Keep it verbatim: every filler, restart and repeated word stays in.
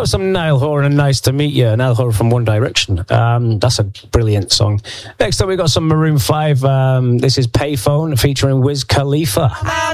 got some Niall Horan and Nice to Meet You. Niall Horan from One Direction. Um, that's a brilliant song. Next up, we got some Maroon five. Um, this is Payphone featuring Wiz Khalifa.